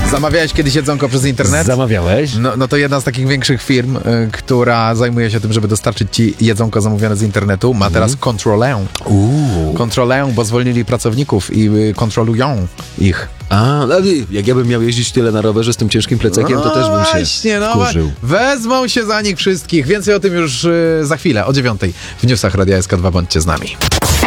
Zamawiałeś kiedyś jedzonko przez internet? Zamawiałeś? No to jedna z takich większych firm, która zajmuje się tym, żeby dostarczyć ci jedzonko zamówione z internetu, ma teraz kontrolę. Kontrolę, bo zwolnili pracowników i kontrolują ich. Jak ja bym miał jeździć tyle na rowerze z tym ciężkim plecakiem, to też bym się wkurzył. Wezmą się za nich wszystkich. Więcej o tym już za chwilę, o 9:00 w newsach Radia SK2. Bądźcie z nami.